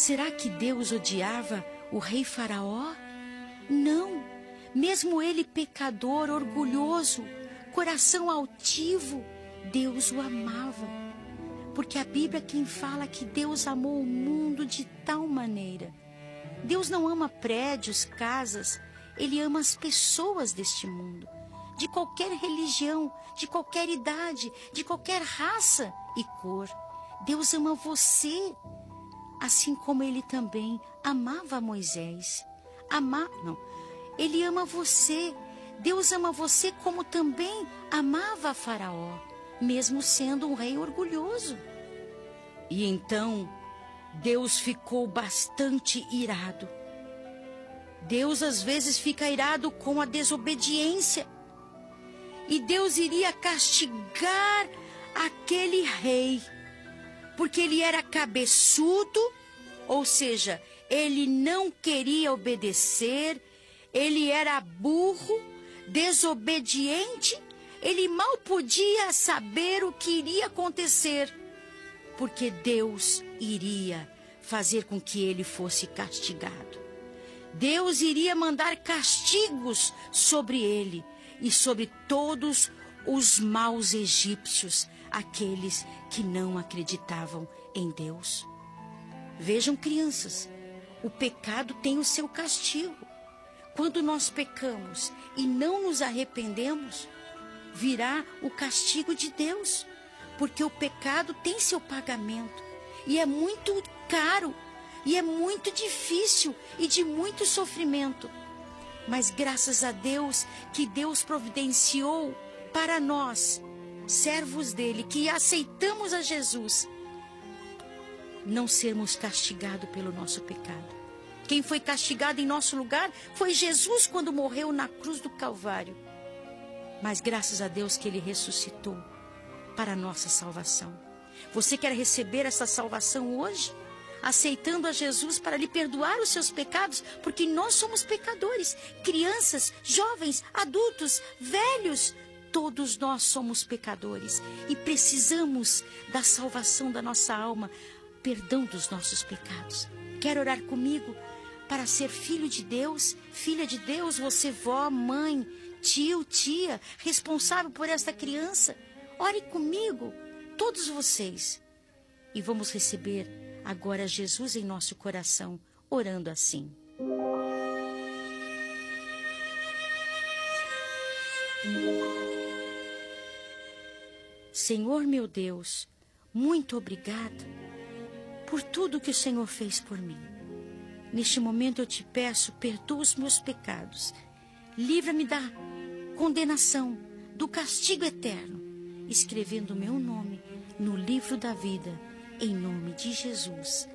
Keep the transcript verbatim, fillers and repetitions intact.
Será que Deus odiava o rei Faraó? Não, mesmo ele pecador, orgulhoso, coração altivo, Deus o amava. Porque a Bíblia é quem fala que Deus amou o mundo de tal maneira. Deus não ama prédios, casas, Ele ama as pessoas deste mundo, de qualquer religião, de qualquer idade, de qualquer raça e cor. Deus ama você, assim como Ele também amava Moisés. Amar, não, Ele ama você. Deus ama você como também amava Faraó, mesmo sendo um rei orgulhoso. E então Deus ficou bastante irado. Deus às vezes fica irado com a desobediência. E Deus iria castigar aquele rei, porque ele era cabeçudo, ou seja, ele não queria obedecer, ele era burro, desobediente, ele mal podia saber o que iria acontecer, porque Deus iria fazer com que ele fosse castigado. Deus iria mandar castigos sobre ele e sobre todos os maus egípcios, aqueles que não acreditavam em Deus. Vejam, crianças, o pecado tem o seu castigo. Quando nós pecamos e não nos arrependemos, virá o castigo de Deus, porque o pecado tem seu pagamento e é muito caro e é muito difícil e de muito sofrimento. Mas graças a Deus que Deus providenciou para nós, servos dele, que aceitamos a Jesus, não sermos castigados pelo nosso pecado. Quem foi castigado em nosso lugar foi Jesus quando morreu na cruz do Calvário. Mas graças a Deus que ele ressuscitou para a nossa salvação. Você quer receber essa salvação hoje? Aceitando a Jesus para lhe perdoar os seus pecados, porque nós somos pecadores. Crianças, jovens, adultos, velhos, todos nós somos pecadores e precisamos da salvação da nossa alma, perdão dos nossos pecados. Quer orar comigo para ser filho de Deus, filha de Deus, você vó, mãe, tio, tia, responsável por esta criança? Ore comigo, todos vocês, e vamos receber agora Jesus em nosso coração, orando assim. Senhor meu Deus, muito obrigada por tudo que o Senhor fez por mim. Neste momento eu te peço, perdoa os meus pecados. Livra-me da condenação, do castigo eterno, escrevendo o meu nome no livro da vida, em nome de Jesus.